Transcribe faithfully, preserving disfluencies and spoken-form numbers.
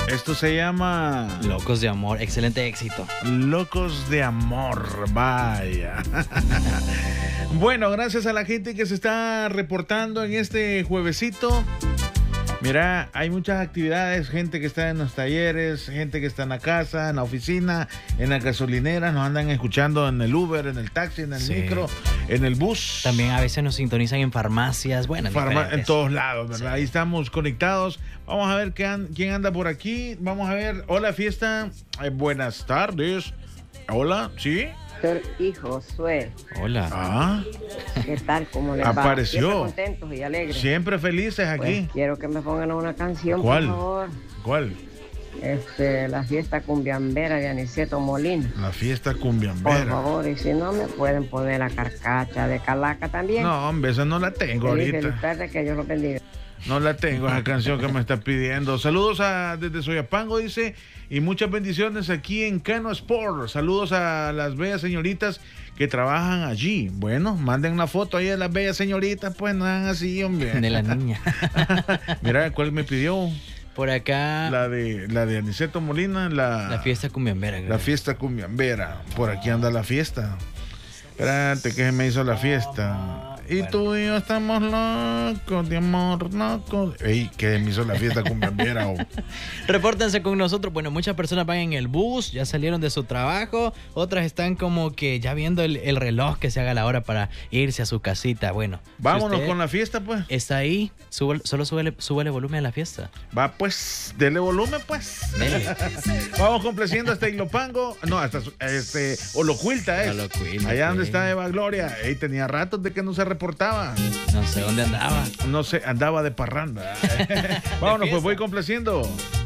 Esto se llama Locos de Amor. Excelente éxito. Locos de Amor, vaya. Bueno, gracias a la gente que se está reportando en este juevesito. Mira, hay muchas actividades, gente que está en los talleres, gente que está en la casa, en la oficina, en la gasolinera, nos andan escuchando en el Uber, en el taxi, en el sí. micro, en el bus. También a veces nos sintonizan en farmacias, bueno, en, Farma en todos lados, ¿verdad? Sí. Ahí estamos conectados. Vamos a ver qué an quién anda por aquí. Vamos a ver. Hola, fiesta. Eh, buenas tardes. Hola, ¿sí? Y Josué. Hola. Ah. ¿Qué tal? ¿Cómo les Apareció. va? Siempre contentos y alegres. Siempre felices aquí. Pues quiero que me pongan una canción, ¿Cuál? por favor. ¿Cuál? Este, la fiesta cumbiambera de Aniceto Molina. La fiesta cumbiambera. Por favor, y si no me pueden poner la carcacha de Calaca también. No, hombre, esa no la tengo feliz, ahorita. Feliz tarde, que Dios los bendiga. No la tengo, esa canción que me está pidiendo. Saludos a, desde Soyapango, dice, y muchas bendiciones aquí en Cano Sport. Saludos a las bellas señoritas que trabajan allí. Bueno, manden una foto ahí de las bellas señoritas, pues no hagan así, hombre. De la niña. Mira, ¿cuál me pidió? Por acá. La de la de Aniceto Molina, la, la fiesta cumbiambera. La fiesta cumbiambera. Por aquí anda la fiesta. Espérate, que se me hizo la fiesta. Y tú y yo estamos locos de amor, locos. Ey, que me hizo la fiesta cumbiambera. Oh. Repórtense con nosotros. Bueno, muchas personas van en el bus, ya salieron de su trabajo. Otras están como que ya viendo el, el reloj que se haga la hora para irse a su casita. Bueno, vámonos si con la fiesta, pues. Está ahí, sube, solo súbele, súbele volumen a la fiesta. Va, pues, dele volumen, pues. Dele. Vamos complaciendo hasta Ilopango. No, hasta este Olocuilta, es. Olocuilta, allá sí. donde está Eva Gloria. Ey, tenía ratos de que no se reportaba. No sé dónde andaba. No sé, andaba de parranda. Vámonos, pues voy complaciendo.